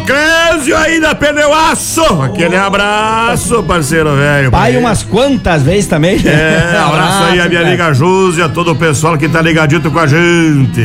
Clésio aí da Pneuaço. Aquele abraço, parceiro velho. Pai umas quantas vezes também. Abraço aí a minha amiga Júzia, todo o pessoal que tá ligadito com a gente.